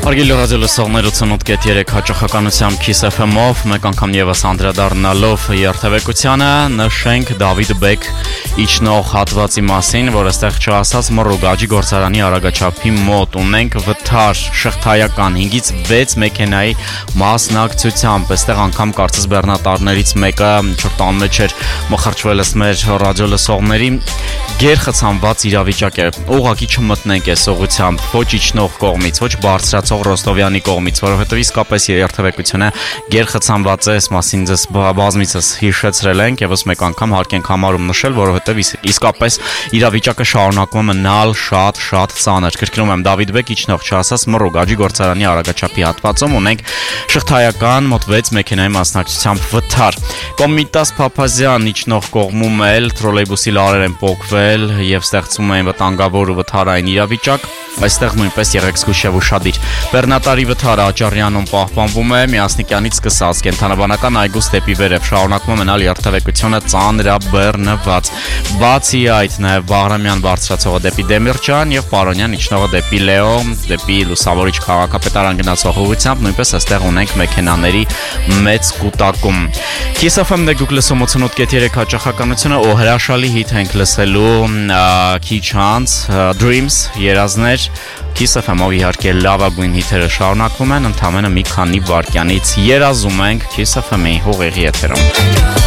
Հարգելի ռադիոլսողներ 88.3 հաճախականությամբ Kiss FM-ով մեկ անգամ եւս անդրադառնալով երթևեկությանը նշենք Դավիթ Բեկ իջնող հատվածի մասին, որ այստեղ չասած Մռուգաջի գործարանի արագաչափի մոտ ունենք վթար շղթայական 5-ից 6 մեքենայի մասնակցությամբ, այստեղ անգամ կարծես բեռնատարներից մեկը չորտան մեջ էր մխրճվել մեր ռադիոլսողների գերխցանված իրավիճակ է, ուղղակի չմտնենք այս ուղությամբ, ոչ իջնող կողմից, ոչ բարձրացող Ռոստովյանի կողմից, որովհետև իսկապես երթևեկությունը գերխցանված է, այս մասին ձեզ բազմիցս հիշեցրել ենք եւ մեկ անգամ հարկ ենք համարում նշել, որովհետև իսկապես իրավիճակը շարունակում է մնալ շատ ծանր։ Կրկնում եմ, Դավիթ Բեկ իջնող չասած Մռուգաջի գործարանի արագաչափի հատվածում ունենք շղթայական մոտ 6 մեքենայի մասնակցությամբ վթար։ Կոմիտաս Փափազյան իջնող կողմում էլ տրոլեյբուսի լարեր են պոկվել եւ ստեղծում են վտանգավոր ու վթարային իրավիճակ, այստեղ նույնպես եղեք զգուշ եւ ուշադիր։ Բեռնատարի վթարը Աճարյանում պահպանվում է Միասնիկյանից սկսած կենթանաբանական այգուց դեպի վերև շարունակում է մնալ երթևեկությունը ծանրաբեռնված։ Բացի այդ նաեւ Բաղրամյան բարձրացողը դեպի Դեմիրճան եւ Պարոնյան իջնողը դեպի Լեո, դեպի Լուսավորիչ քաղաքապետարան գնացող ուղղությամբ նույնպես այստեղ ունենք մեքենաների մեծ կուտակում։ Kiss FM-ն դուք լսում 88.3 հաճախականությունը ու հրաշալի հիթ ենք լսելու քիչ անց Dreams երազներ Kiss FM-ով իհարկե լավագույն հիթերը շարունակվում են ընդամենը մի քանի վայրկյանից երազում ենք Kiss FM-ի հողեղի եթերում։